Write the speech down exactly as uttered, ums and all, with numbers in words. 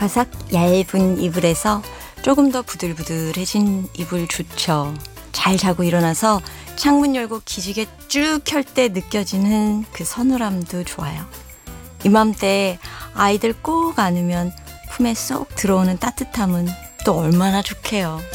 바삭바삭 얇은 이불에서 조금 더 부들부들해진 이불 좋죠. 잘 자고 일어나서 창문 열고 기지개 쭉 켤 때 느껴지는 그 서늘함도 좋아요. 이맘때 아이들 꼭 안으면 품에 쏙 들어오는 따뜻함은 또 얼마나 좋게요.